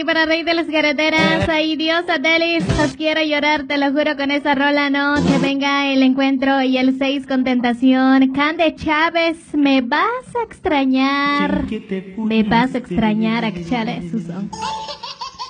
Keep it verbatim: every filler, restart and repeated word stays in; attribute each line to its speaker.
Speaker 1: Para Rey de las Carreteras, ay Dios, Adelis, os quiero llorar, te lo juro con esa rola, no, que venga el encuentro y el seis con Tentación. Cande Chávez, me vas a extrañar, me vas a extrañar, a Chale Susan.